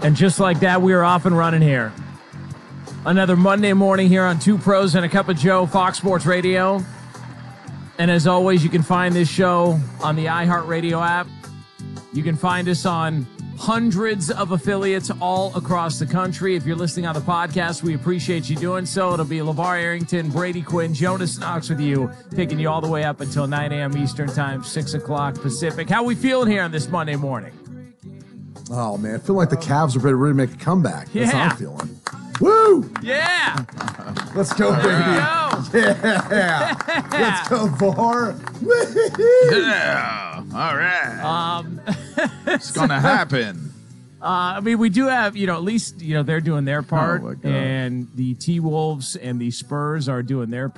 And just like that, we are off and running here. Another Monday morning here on Two Pros and a Cup of Joe, Fox Sports Radio. And as always, you can find this show on the iHeartRadio app. You can find us on hundreds of affiliates all across the country. If you're listening on the podcast, we appreciate you doing so. It'll be LeVar Arrington, Brady Quinn, Jonas Knox with you, taking you all the way up until 9 a.m. Eastern Time, 6 o'clock Pacific. How we feeling here on this Monday morning? Oh, man. I feel like the Cavs are ready to make a comeback. That's how I'm feeling. Woo! Yeah! Let's go, baby. Yeah! Let's go, VAR. Yeah! All right. It's going to happen. I mean, we do have, at least, they're doing their part. Oh, my God. And the T-Wolves and the Spurs are doing their part.